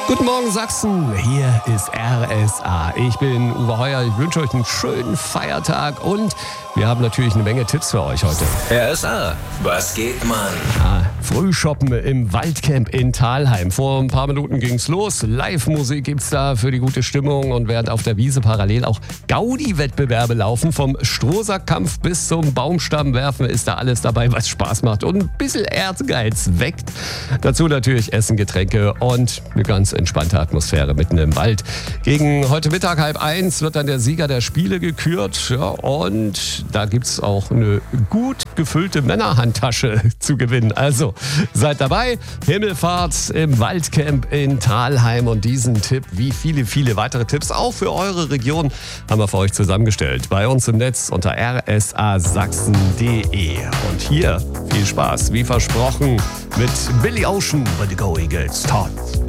Guten Morgen Sachsen, hier ist RSA. Ich bin Uwe Heuer, ich wünsche euch einen schönen Feiertag und wir haben natürlich eine Menge Tipps für euch heute. RSA, was geht, Mann? Frühshoppen im Waldcamp in Thalheim. Vor ein paar Minuten ging's los. Live-Musik gibt's da für die gute Stimmung und während auf der Wiese parallel auch Gaudi-Wettbewerbe laufen, vom Strohsackkampf bis zum Baumstammwerfen ist da alles dabei, was Spaß macht und ein bisschen Ehrgeiz weckt. Dazu natürlich Essen, Getränke und eine ganz entspannte Atmosphäre mitten im Wald. Gegen heute Mittag 12:30 wird dann der Sieger der Spiele gekürt. Ja, und da gibt's auch eine gut gefüllte Männerhandtasche zu gewinnen. Also seid dabei. Himmelfahrt im Waldcamp in Thalheim. Und diesen Tipp, wie viele weitere Tipps auch für eure Region, haben wir für euch zusammengestellt. Bei uns im Netz unter rsasachsen.de. Und hier viel Spaß, wie versprochen, mit Billy Ocean, When the Going Gets Hot.